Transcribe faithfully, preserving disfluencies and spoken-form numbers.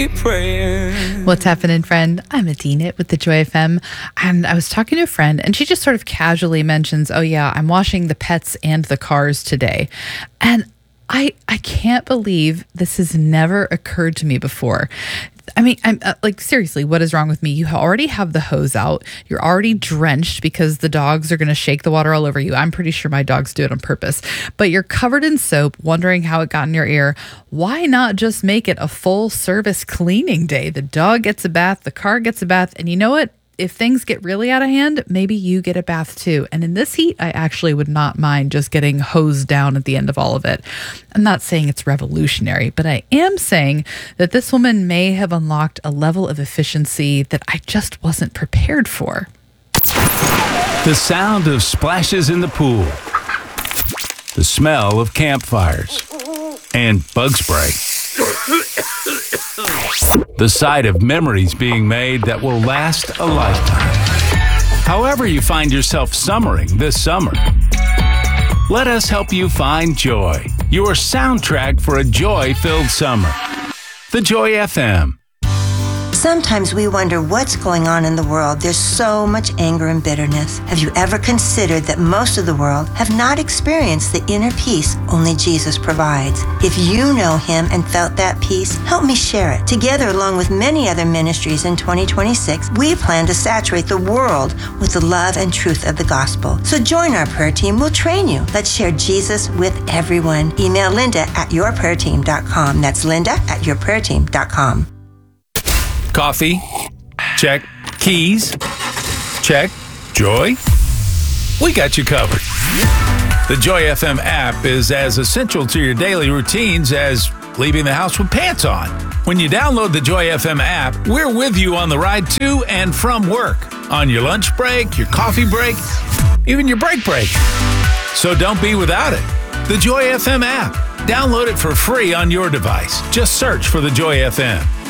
keep praying. What's happening, friend? I'm Adina with the Joy F M, and I was talking to a friend, and she just sort of casually mentions, oh yeah, I'm washing the pets and the cars today. And I I can't believe this has never occurred to me before. I mean, I'm uh, like, seriously, what is wrong with me? You already have the hose out. You're already drenched because the dogs are going to shake the water all over you. I'm pretty sure my dogs do it on purpose. But you're covered in soap, wondering how it got in your ear. Why not just make it a full service cleaning day? The dog gets a bath, the car gets a bath, and you know what? If things get really out of hand, maybe you get a bath too. And in this heat, I actually would not mind just getting hosed down at the end of all of it. I'm not saying it's revolutionary, but I am saying that this woman may have unlocked a level of efficiency that I just wasn't prepared for. The sound of splashes in the pool, the smell of campfires, and bug spray. The sight of memories being made that will last a lifetime. However you find yourself summering this summer, let us help you find joy, your soundtrack for a joy-filled summer. The Joy F M. Sometimes we wonder what's going on in the world. There's so much anger and bitterness. Have you ever considered that most of the world have not experienced the inner peace only Jesus provides? If you know Him and felt that peace, help me share it. Together, along with many other ministries in twenty twenty-six, we plan to saturate the world with the love and truth of the gospel. So join our prayer team. We'll train you. Let's share Jesus with everyone. Email Linda at your prayer team dot com. That's Linda at your prayer team dot com. Coffee? Check. Keys? Check. Joy? We got you covered. The Joy F M app is as essential to your daily routines as leaving the house with pants on. When you download the Joy F M app, we're with you on the ride to and from work, on your lunch break, your coffee break, even your break break. So don't be without it. The Joy F M app. Download it for free on your device. Just search for the Joy F M.